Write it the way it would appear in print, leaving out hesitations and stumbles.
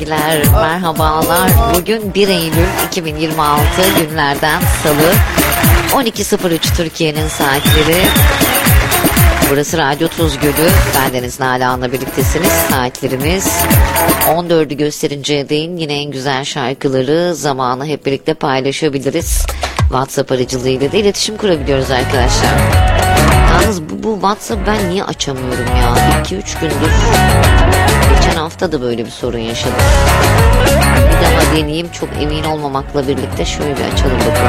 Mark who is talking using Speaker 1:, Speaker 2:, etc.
Speaker 1: Merhabalar. Bugün 1 Eylül 2026 günlerden Salı 12.03 Türkiye'nin saatleri. Burası Radyo Tuz Gölü. Bendeniz Nalan'la birliktesiniz. Saatlerimiz 14'ü gösterinceye değin yine en güzel şarkıları, zamanı hep birlikte paylaşabiliriz. WhatsApp aracılığıyla da iletişim kurabiliyoruz arkadaşlar. Yalnız bu WhatsApp ben niye açamıyorum ya? 2-3 gündür. Geçen hafta da böyle bir sorun yaşadım. Bir daha deneyeyim, çok emin olmamakla birlikte şöyle bir açalım bakalım.